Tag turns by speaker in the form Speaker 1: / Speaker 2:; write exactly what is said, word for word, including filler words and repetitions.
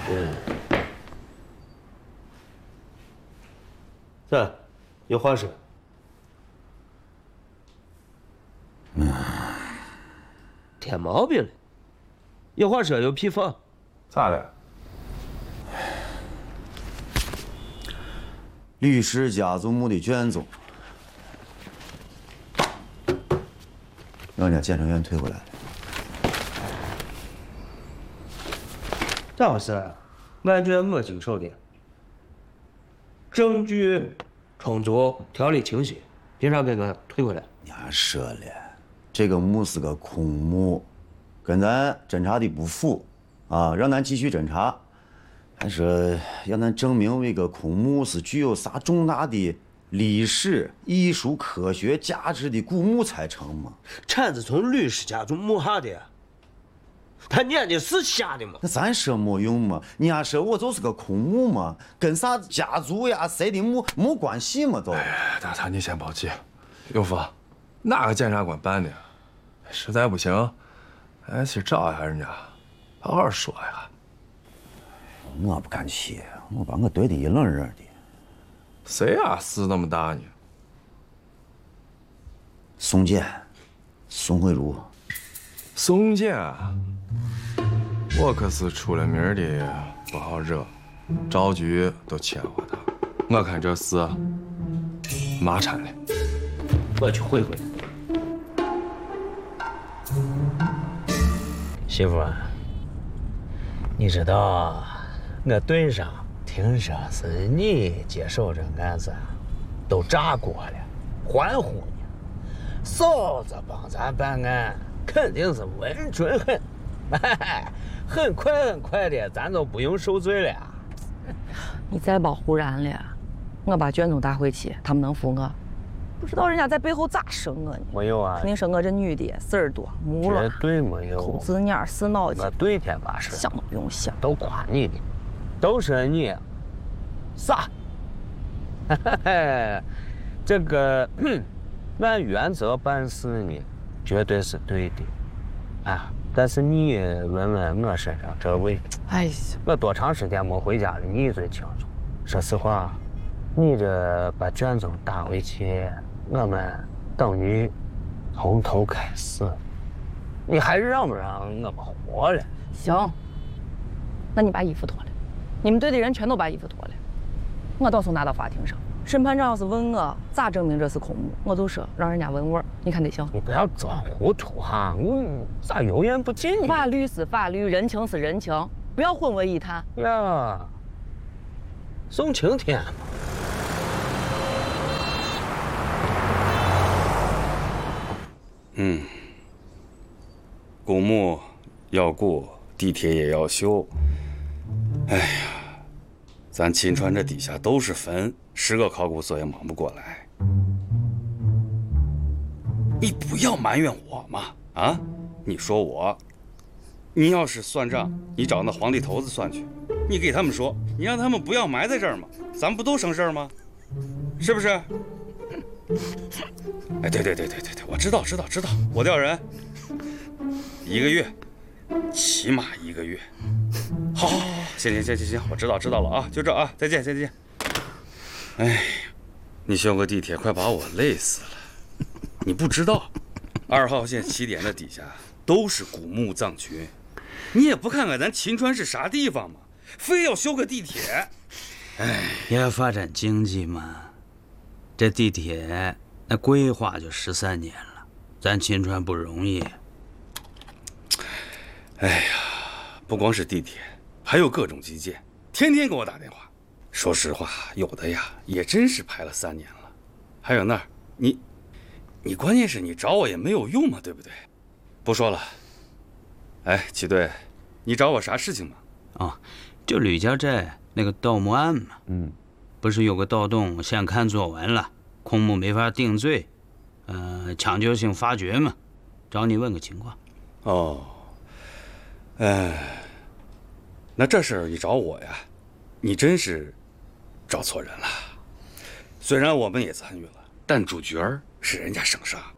Speaker 1: 嗯。咋，有话说？嗯。添毛病了。有话说有屁放。
Speaker 2: 咋的？
Speaker 3: 吕氏家族墓的卷宗，让人家检察院退回来了。
Speaker 1: 咋回事啊？案卷我经手的，证据充足，条理清晰，凭啥给我退回来？
Speaker 3: 俺说了，这个墓是个空墓，跟咱侦查的不符，啊，让咱继续侦查。还说要咱证明这个空墓是具有啥重大的历史、艺术、科学价值的古墓才成嘛？
Speaker 1: 铲子从吕氏家族墓下的。他念的是瞎的吗？
Speaker 3: 那咱说没用嘛？你还说我就是个空墓嘛，跟啥家族呀、谁的墓没关系嘛都。
Speaker 2: 哎，大堂你先别急，有福，哪个检察官办的？实在不行，哎，去找一下人家，好好说呀。
Speaker 3: 我不敢去，我把我对的一愣热的。
Speaker 2: 谁呀？事那么大呢？
Speaker 3: 宋简，宋慧茹。
Speaker 2: 宋简。我可是出了名的不好惹，赵局都签过他。我看这事麻缠了，
Speaker 1: 我去会会。
Speaker 4: 媳妇，你知道我队上听说是你接手这案子，都炸锅了，欢呼呢。嫂子帮咱办案，肯定是稳准狠。哎，很快很快的，咱都不用受罪了。
Speaker 5: 你再别胡然了，我把卷宗带回去，他们能服我？不知道人家在背后咋说我呢？
Speaker 4: 没有啊，
Speaker 5: 肯定说我这女的事儿多，木了，
Speaker 4: 绝对没有，
Speaker 5: 抠字眼、死脑筋。
Speaker 4: 我对天发誓，
Speaker 5: 想都不用想，
Speaker 4: 都夸你的，都说你傻。这个按原则办事呢，绝对是对的，啊。但是你问问我身上这位，
Speaker 5: 哎呀，
Speaker 4: 我多长时间没回家了，你最清楚。说实话，你这把卷宗打回去，我们等于从头开始，你还让不让我们活了？
Speaker 5: 行，那你把衣服脱了，你们队的人全都把衣服脱了，我到时候拿到法庭上。审判长要是问我咋证明这是空墓，我就说让人家问我，你看得行？
Speaker 4: 你不要装糊涂哈，我咋油盐不进呢？
Speaker 5: 法律是法律，人情是人情，不要混为一谈
Speaker 4: 呀。宋晴天嘛，
Speaker 6: 嗯，古墓要顾，地铁也要修。哎呀，咱秦川这底下都是坟。十个考古所也忙不过来，你不要埋怨我嘛！啊，你说我，你要是算账，你找那皇帝头子算去，你给他们说，你让他们不要埋在这儿嘛，咱们不都省事儿吗？是不是？哎，对对对对对对，我知道知道知道，我调人，一个月，起码一个月。好，好，好，行行行行行，我知道知道了啊，就这啊，再见再见。哎呀，你修个地铁快把我累死了！你不知道，二号线起点的底下都是古墓葬群，你也不看看咱秦川是啥地方吗？非要修个地铁？
Speaker 7: 哎，要发展经济嘛，这地铁那规划就十三年了，咱秦川不容易。
Speaker 6: 哎呀，不光是地铁，还有各种基建，天天给我打电话。说实话，有的呀也真是排了三年了。还有那儿，你，你关键是你找我也没有用嘛，对不对？不说了。哎，齐队，你找我啥事情吗？
Speaker 7: 哦，就吕家寨那个盗墓案嘛。嗯，不是有个盗洞先看作文了，空墓没法定罪，呃，抢救性发掘嘛，找你问个情况。
Speaker 6: 哦，哎，那这事儿一找我呀，你真是找错人了。虽然我们也参与了，但主角是人家省上。